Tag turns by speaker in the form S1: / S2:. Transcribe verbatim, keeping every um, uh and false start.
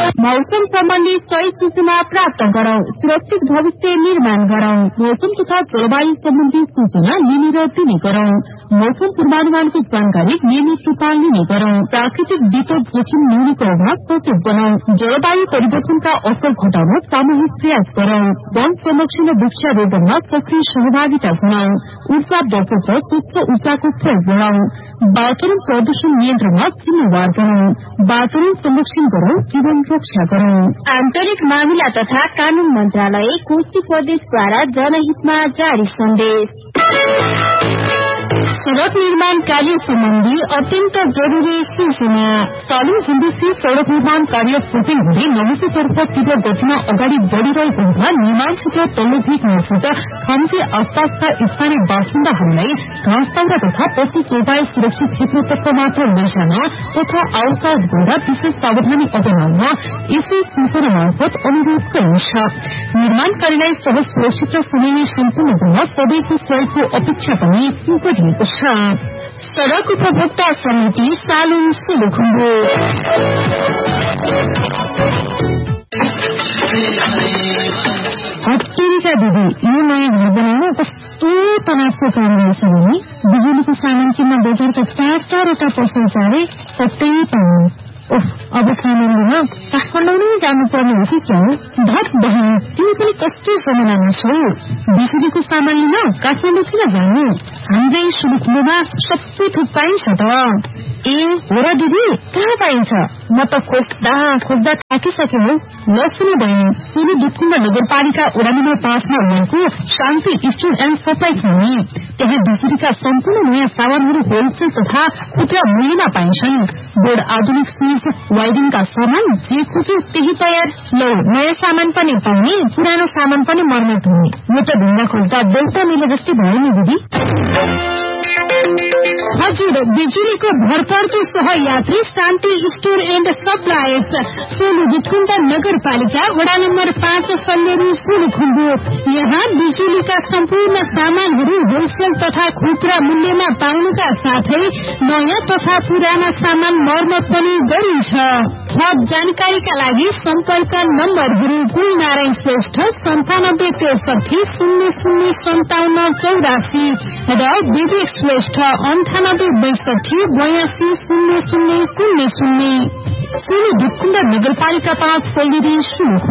S1: मौसम सम्बन्धी सही सूचना प्राप्त गरौं, सुरक्षित भविष्य निर्माण गरौं। मौसम तथा जलवायु सम्बन्धी सूचना लिने र दिने गरौं। मौसम पूर्वानुमानको जानकारी नियमित रूपमा लिने गरौं। प्राकृतिक विपद जोखिम न्यूनीकरणमा सचेत बनाऊ। जलवायु परिवर्तनका असर घटाउन सामूहिक प्रयास गरौं। वन संरक्षण र वृक्षारोपणमा सक्रिय सहभागिता जनाऊ। ऊर्जा बचत र स्वच्छ ऊर्जाको प्रयोग बढ़ाऊ। वातावरण प्रदूषण नियन्त्रणमा जिम्मेवार बनाऊ। वातावरण संरक्षण गरौं, जीवन रक्षा गरौं। आन्तरिक मामिला तथा कानून मन्त्रालय, कोशी प्रदेशद्वारा जनहितमा जारी सन्देश। सड़क निर्माण कार्य सम्बन्धी अत्यन्त जरूरी सूचना। चालू हिन्दी सड़क निर्माण कार्य फुटिङ हुँदै नमुसीतर्फ तीव्र गतिमा अगाडि बढ़िरहेको हुँदा निर्माण क्षेत्र तल्लो भेग नजिक खम्ची आसपासका स्थानीय बासिन्दाहरूलाई घाँस दाउरा तथा पशु चौपाई सुरक्षित क्षेत्रतर्फ मात्र लैजान तथा आवश्यक गर्दा विशेष सावधानी अपनाउन यसै सूचना मार्फत अनुरोध गरिन्छ। निर्माण कार्यलाई सहज सुरक्षित र समयमै सम्पूर्ण गर्न सबैको सहयोगको अपेक्षा पनि गरिएको छ। सड़क उपभोक्ता समिति सालुङ सोलुखुम्बु। हत्तेरीका दिदी, यो नयाँ घर बनाउन कस्तो तनावको काम रहेछ भने बिजुलीको सामान किन्न बजारका चार चारवटा पसल चारे कतै पाउनु। ओह, अब सामान लिन काठमाडौँ नै जानुपर्ने हो कि क्या हो? धत बहिनी, तिमी पनि कस्तो जमानामा छौ? बिजुलीको सामान लिन काठमाडौँ किन जानु? हाम्रै सोलुखुम्बुमा सबै थोक पाइन्छ त। ए हो र दिदी, कहाँ पाइन्छ? म त खोज्दा खोज्दा थाकिसके हौ। ल सुन बहिनी, सोलु दुधकुण्ड नगरपालिका वडा नम्बर पाँचमा रहेको शान्ति स्टोर एण्ड सप्लाई छ नि। त्यहाँ बिजुलीका सम्पूर्ण नयाँ सामानहरू होलसेल तथा खुद्रा मूल्यमा पाइन्छन्। बोर्ड, आधुनिक स्विच, वायरिङका सामान जे खोज्यो त्यही तयार। लौ, नयाँ सामान पनि पाउने, पुरानो सामान पनि मर्मत हुने। म त ढुङ्गा खोज्दा देउता मिले जस्तै भयो नि दिदी। हजुर, बिजुलीको भरपर्दो सहयात्री शान्ति store and suppliers, Solu Dudhkund नगरपालिका वडा नम्बर पाँच, सल्लेरी, सोलुखुम्बु। यहाँ बिजुलीका सम्पूर्ण सामानहरू होलसेल तथा खुद्रा मूल्यमा पाउनुका साथै नयाँ तथा पुराना सामान मर्मत पनि गरिन्छ। थप जानकारीका लागि सम्पर्क नम्बरहरू गुलनारायण श्रेष्ठ सन्तानब्बे त्रिसठी शून्य शून्य सन्ताउन्न चौरासी र विवेक श्रेष्ठ अन्ठानब्बे बैसठी बयासी शून्य शून्य शून्य शून्य। सोलु दुधकुण्ड नगरपालिका पाँच, सल्लेरी, सोलुखुम्बु।